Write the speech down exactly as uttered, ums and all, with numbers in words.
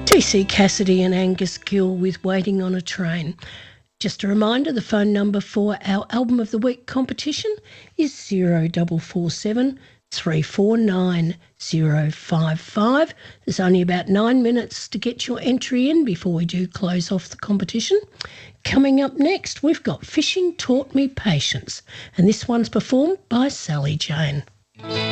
T C Cassidy and Angus Gill with Waiting on a Train. Just a reminder, the phone number for our Album of the Week competition is zero four four seven, three four nine, zero five five. There's only about nine minutes to get your entry in before we do close off the competition. Coming up next, we've got Fishing Taught Me Patience, and this one's performed by Sally Jane.